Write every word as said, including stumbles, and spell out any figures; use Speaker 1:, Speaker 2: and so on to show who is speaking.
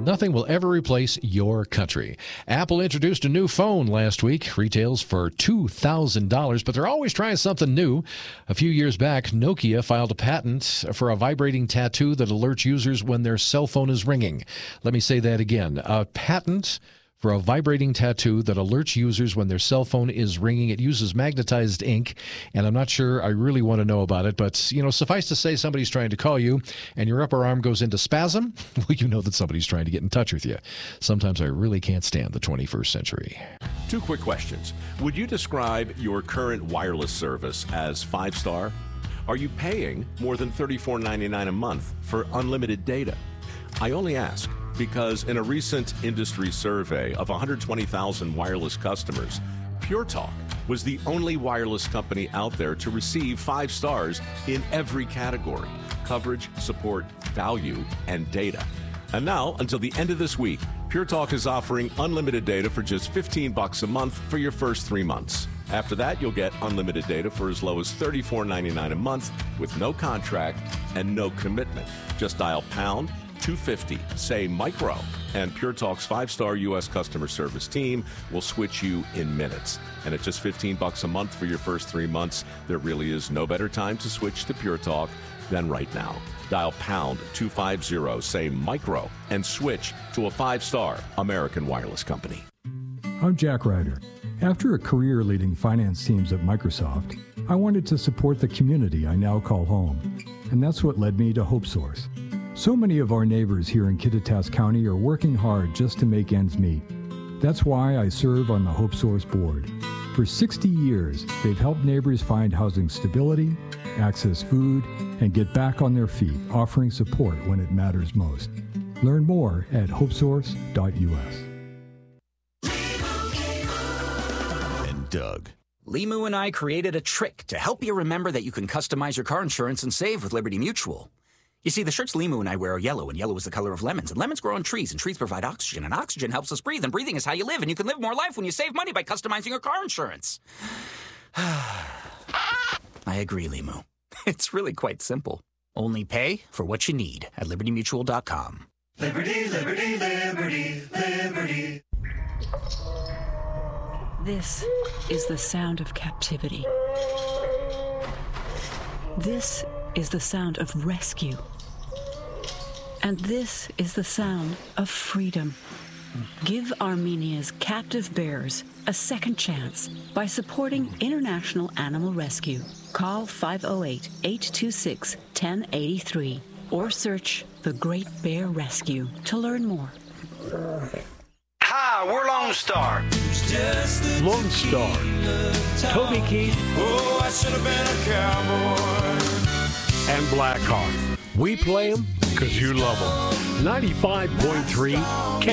Speaker 1: Nothing will ever replace your country. Apple introduced a new phone last week. Retails for two thousand dollars, but they're always trying something new. A few years back, Nokia filed a patent for a vibrating tattoo that alerts users when their cell phone is ringing. Let me say that again. A patent for a vibrating tattoo that alerts users when their cell phone is ringing. It uses magnetized ink, and I'm not sure I really want to know about it, but, you know, suffice to say somebody's trying to call you and your upper arm goes into spasm, well, you know that somebody's trying to get in touch with you. Sometimes I really can't stand the twenty-first century.
Speaker 2: Two quick questions. Would you describe your current wireless service as five-star? Are you paying more than thirty-four ninety-nine a month for unlimited data? I only ask because in a recent industry survey of one hundred twenty thousand wireless customers, Pure Talk was the only wireless company out there to receive five stars in every category: coverage, support, value, and data. And now, until the end of this week, Pure Talk is offering unlimited data for just fifteen bucks a month for your first three months. After that, you'll get unlimited data for as low as thirty-four ninety-nine a month with no contract and no commitment. Just dial pound two fifty, say micro, and Pure Talk's five-star U S customer service team will switch you in minutes. And at just fifteen bucks a month for your first three months, there really is no better time to switch to Pure Talk than right now. Dial pound two fifty, say micro, and switch to a five-star American wireless company.
Speaker 3: I'm Jack Ryder. After a career leading finance teams at Microsoft, I wanted to support the community I now call home. And that's what led me to HopeSource. So many of our neighbors here in Kittitas County are working hard just to make ends meet. That's why I serve on the HopeSource board. For sixty years, they've helped neighbors find housing stability, access food, and get back on their feet, offering support when it matters most. Learn more at hopesource dot U S.
Speaker 4: And Doug.
Speaker 5: Limu and I created a trick to help you remember that you can customize your car insurance and save with Liberty Mutual. You see, the shirts Limu and I wear are yellow, and yellow is the color of lemons, and lemons grow on trees, and trees provide oxygen, and oxygen helps us breathe, and breathing is how you live, and you can live more life when you save money by customizing your car insurance. I agree, Limu. It's really quite simple. Only pay for what you need at liberty mutual dot com.
Speaker 6: Liberty, liberty, liberty, liberty.
Speaker 7: This is the sound of captivity. This is the sound of rescue. And this is the sound of freedom. Give Armenia's captive bears a second chance by supporting International Animal Rescue. Call five oh eight, eight two six, one oh eight three or search The Great Bear Rescue to learn more.
Speaker 8: Hi, we're Lone Star.
Speaker 9: Lone Star. Toby Keith.
Speaker 8: Oh, I should have been a cowboy.
Speaker 9: And Blackheart. We play them because you love them. ninety-five point three K